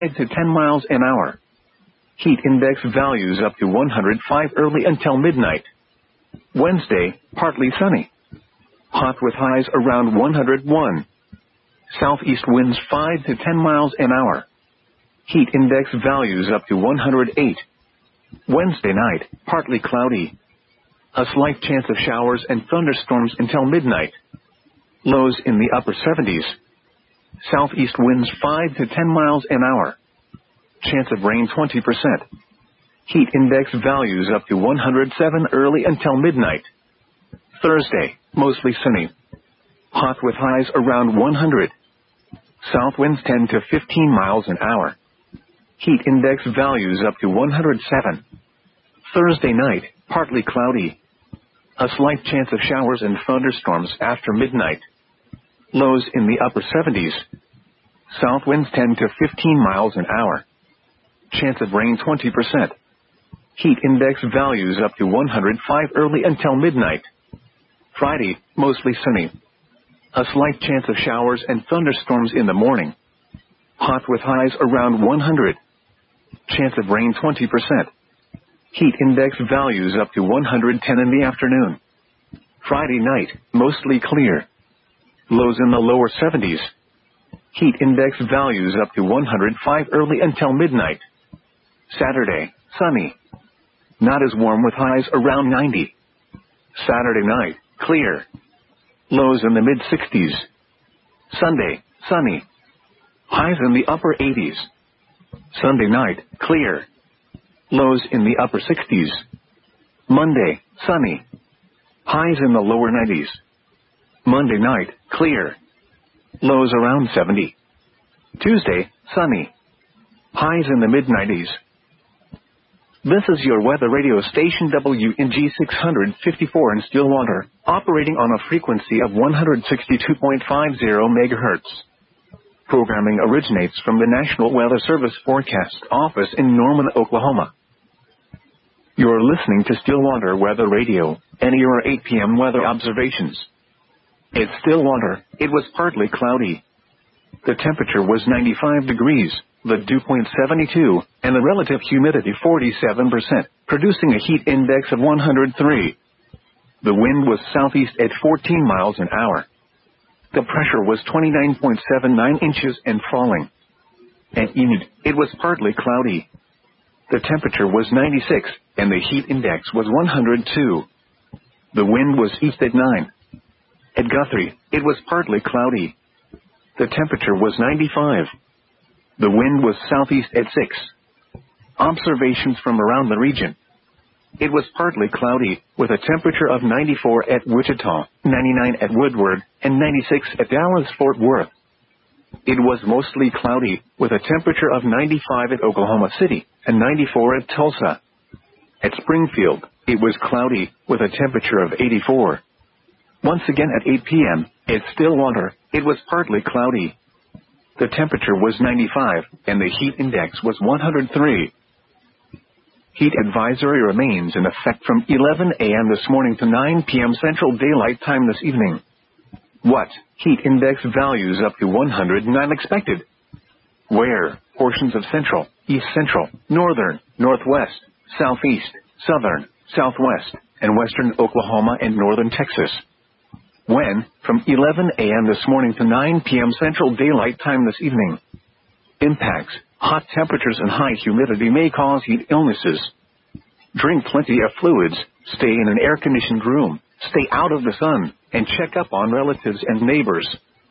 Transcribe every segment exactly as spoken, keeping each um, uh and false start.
to ten miles an hour. Heat index values up to one hundred five early until midnight. Wednesday, partly sunny. Hot with highs around one hundred one. Southeast winds five to ten miles an hour. Heat index values up to one hundred eight. Wednesday night, partly cloudy. A slight chance of showers and thunderstorms until midnight. Lows in the upper seventies. Southeast winds five to ten miles an hour. Chance of rain twenty percent. Heat index values up to one hundred seven early until midnight. Thursday, mostly sunny. Hot with highs around one hundred. South winds ten to fifteen miles an hour. Heat index values up to one hundred seven. Thursday night, partly cloudy. A slight chance of showers and thunderstorms after midnight. Lows in the upper seventies. South winds ten to fifteen miles an hour. Chance of rain twenty percent. Heat index values up to one hundred five early until midnight. Friday, mostly sunny. A slight chance of showers and thunderstorms in the morning. Hot with highs around one hundred. Chance of rain twenty percent. Heat index values up to one hundred ten in the afternoon. Friday night, mostly clear. Lows in the lower seventies. Heat index values up to one hundred five early until midnight. Saturday, sunny. Not as warm with highs around ninety. Saturday night, clear. Lows in the mid sixties. Sunday, sunny. Highs in the upper eighties. Sunday night, clear. Lows in the upper sixties. Monday, sunny. Highs in the lower nineties. Monday night, clear. Lows around seventy. Tuesday, sunny. Highs in the mid nineties. This is your weather radio station W N G six fifty-four in Stillwater, operating on a frequency of one hundred sixty-two point five zero megahertz. Programming originates from the National Weather Service Forecast Office in Norman, Oklahoma. You're listening to Stillwater Weather Radio, N E R eight p m weather observations. At Stillwater, it was partly cloudy. The temperature was ninety-five degrees, the dew point seventy-two, and the relative humidity forty-seven percent, producing a heat index of one hundred three. The wind was southeast at fourteen miles an hour. The pressure was twenty-nine point seven nine inches and falling. At Enid, it was partly cloudy. The temperature was ninety-six, and the heat index was one hundred two. The wind was east at nine. At Guthrie, it was partly cloudy. The temperature was ninety-five. The wind was southeast at six. Observations from around the region. It was partly cloudy, with a temperature of ninety-four at Wichita, ninety-nine at Woodward, and ninety-six at Dallas-Fort Worth. It was mostly cloudy, with a temperature of ninety-five at Oklahoma City, and ninety-four at Tulsa. At Springfield, it was cloudy, with a temperature of eighty-four. Once again at eight p m, at Stillwater, it was partly cloudy. The temperature was ninety-five, and the heat index was one hundred three. Heat advisory remains in effect from eleven a m this morning to nine p m Central Daylight Time this evening. What? Heat index values up to one hundred nine expected. Where? Portions of central, east central, northern, northwest, southeast, southern, southwest, and western Oklahoma and northern Texas. When? From eleven a m this morning to nine p m Central Daylight Time this evening. Impacts. Hot temperatures and high humidity may cause heat illnesses. Drink plenty of fluids, stay in an air-conditioned room, stay out of the sun, and check up on relatives and neighbors.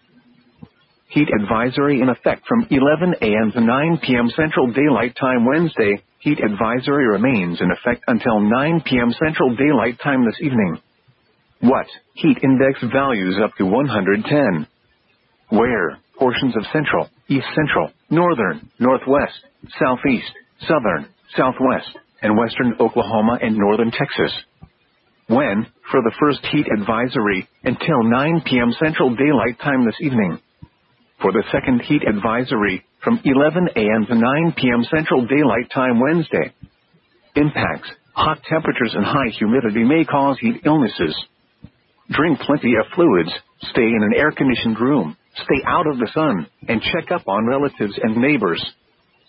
Heat advisory in effect from eleven a m to nine p m Central Daylight Time Wednesday. Heat advisory remains in effect until nine p m Central Daylight Time this evening. What? Heat index values up to one hundred ten. Where? Portions of central, east central, northern, northwest, southeast, southern, southwest, and western Oklahoma and northern Texas. When? For the first heat advisory, until nine p m Central Daylight Time this evening. For the second heat advisory, from eleven a m to nine p m Central Daylight Time Wednesday. Impacts. Hot temperatures and high humidity may cause heat illnesses. Drink plenty of fluids, stay in an air-conditioned room, stay out of the sun, and check up on relatives and neighbors.